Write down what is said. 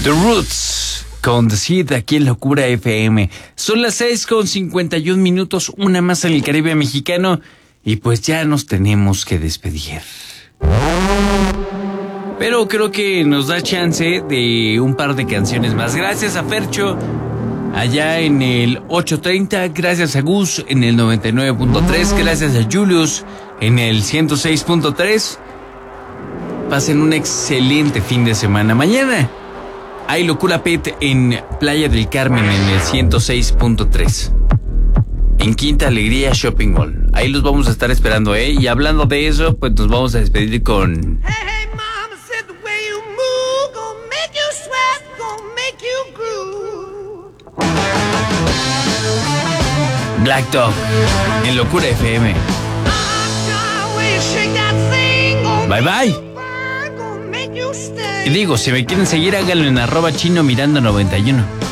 The Roots con The Seed aquí en Locura FM. Son las 6:51, una más en el Caribe mexicano, y pues ya nos tenemos que despedir. Pero creo que nos da chance de un par de canciones más. Gracias a Fercho allá en el 830, gracias a Gus en el 99.3, gracias a Julius en el 106.3. Pasen un excelente fin de semana. Mañana hay Locura Pet en Playa del Carmen en el 106.3. En Quinta Alegría Shopping Mall. Ahí los vamos a estar esperando, ¿eh? Y hablando de eso, pues nos vamos a despedir con... Hey, mama said the way you move gonna make you sweat, gonna make you groove. Black Dog en Locura FM. Bye bye. Y digo, si me quieren seguir, háganlo en @chino mirando 91.